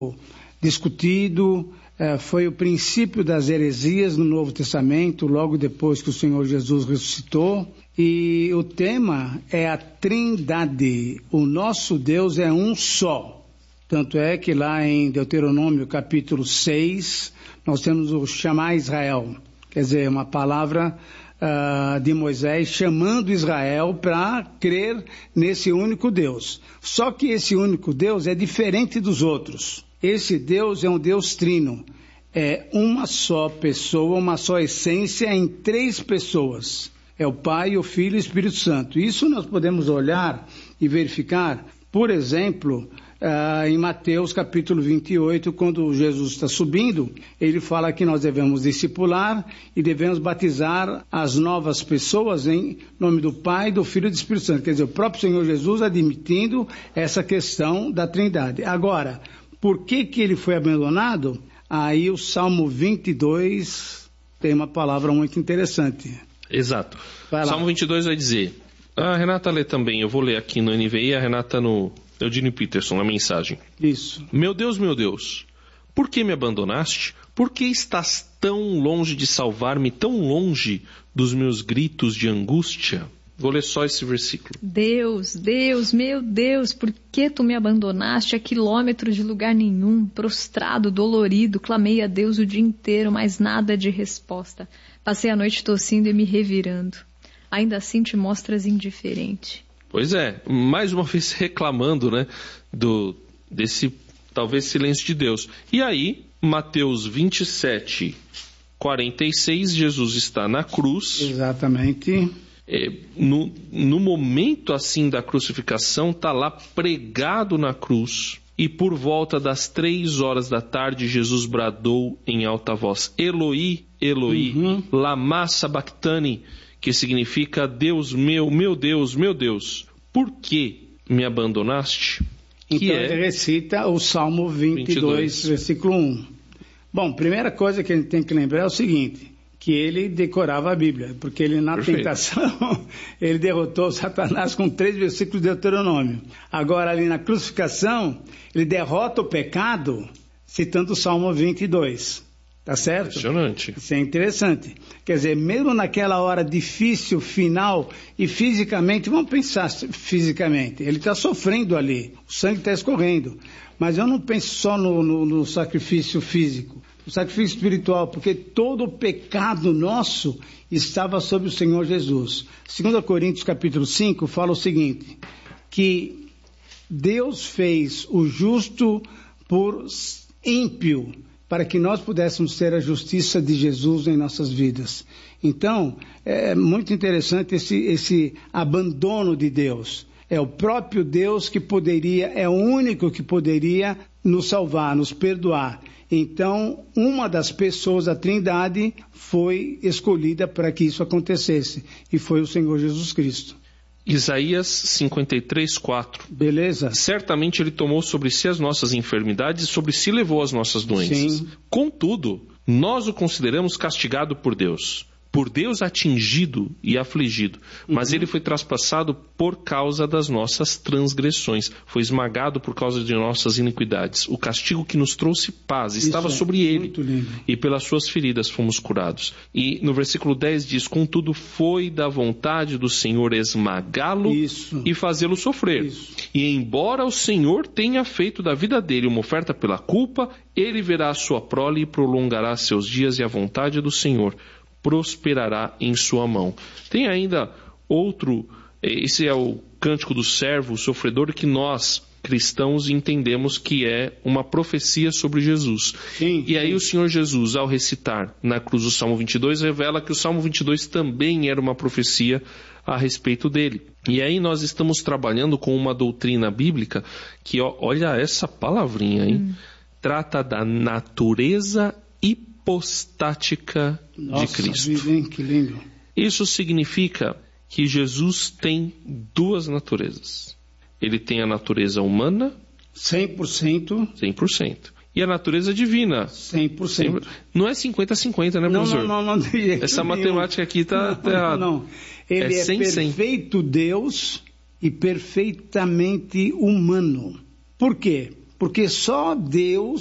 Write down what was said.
discutido, foi o princípio das heresias no Novo Testamento, logo depois que o Senhor Jesus ressuscitou. E o tema é a Trindade. O nosso Deus é um só. Tanto é que lá em Deuteronômio capítulo 6, nós temos o chamar Israel. Quer dizer, uma palavra de Moisés chamando Israel para crer nesse único Deus. Só que esse único Deus é diferente dos outros. Esse Deus é um Deus trino. É uma só pessoa, uma só essência em 3 pessoas. É o Pai, o Filho e o Espírito Santo. Isso nós podemos olhar e verificar, por exemplo, em Mateus capítulo 28, quando Jesus está subindo, ele fala que nós devemos discipular e devemos batizar as novas pessoas em nome do Pai, do Filho e do Espírito Santo. Quer dizer, o próprio Senhor Jesus admitindo essa questão da Trindade. Agora, por que ele foi abandonado? Aí o Salmo 22 tem uma palavra muito interessante. Exato. Salmo 22 vai dizer, a Renata lê também, eu vou ler aqui no NVI, a Renata no Eugênio Peterson, na mensagem. Isso. Meu Deus, por que me abandonaste? Por que estás tão longe de salvar-me, tão longe dos meus gritos de angústia? Vou ler só esse versículo. Deus, meu Deus, por que tu me abandonaste a quilômetros de lugar nenhum? Prostrado, dolorido, clamei a Deus o dia inteiro, mas nada de resposta. Passei a noite tossindo e me revirando. Ainda assim te mostras indiferente. Pois é, mais uma vez reclamando, né, desse talvez silêncio de Deus. E aí, Mateus 27, 46, Jesus está na cruz. Exatamente. No momento assim da crucificação, está lá pregado na cruz. E por volta das 3 horas da tarde, Jesus bradou em alta voz, Eloi, Eloi, lama sabachthani, que significa Deus meu Deus, por que me abandonaste? Então ele recita o Salmo 22, versículo 1. Bom, primeira coisa que a gente tem que lembrar é o seguinte, que ele decorava a Bíblia, porque ele na tentação, ele derrotou Satanás com 3 versículos de Deuteronômio. Agora ali na crucificação, ele derrota o pecado citando o Salmo 22. Tá certo? Impressionante. Isso é interessante. Quer dizer, mesmo naquela hora difícil, final, e fisicamente, vamos pensar fisicamente, ele está sofrendo ali, o sangue está escorrendo. Mas eu não penso só no sacrifício físico, no sacrifício espiritual, porque todo o pecado nosso estava sobre o Senhor Jesus. 2 Coríntios capítulo 5 fala o seguinte, que Deus fez o justo por ímpio, para que nós pudéssemos ter a justiça de Jesus em nossas vidas. Então, é muito interessante esse abandono de Deus. É o próprio Deus que poderia, é o único que poderia nos salvar, nos perdoar. Então, uma das pessoas da Trindade foi escolhida para que isso acontecesse, e foi o Senhor Jesus Cristo. Isaías 53, 4. Beleza. Certamente ele tomou sobre si as nossas enfermidades e sobre si levou as nossas doenças. Sim. Contudo, nós o consideramos castigado por Deus atingido e afligido, mas ele foi traspassado por causa das nossas transgressões, foi esmagado por causa de nossas iniquidades. O castigo que nos trouxe paz estava sobre ele, e pelas suas feridas fomos curados. E no versículo 10 diz, contudo foi da vontade do Senhor esmagá-lo e fazê-lo sofrer. E embora o Senhor tenha feito da vida dele uma oferta pela culpa, ele verá a sua prole e prolongará seus dias, e a vontade do Senhor prosperará em sua mão. Tem ainda outro, esse é o cântico do servo, o sofredor, que nós, cristãos, entendemos que é uma profecia sobre Jesus. E aí o Senhor Jesus, ao recitar na cruz o Salmo 22, revela que o Salmo 22 também era uma profecia a respeito dele. E aí nós estamos trabalhando com uma doutrina bíblica que, olha essa palavrinha, hein? Trata da natureza hipostática de Cristo. Que lindo. Isso significa que Jesus tem 2 naturezas. Ele tem a natureza humana 100%. E a natureza divina 100%. Não é 50-50, né, professor? Não. Essa matemática aqui está errada. Não. Ele é 100, perfeito Deus e perfeitamente humano. Por quê? porque só Deus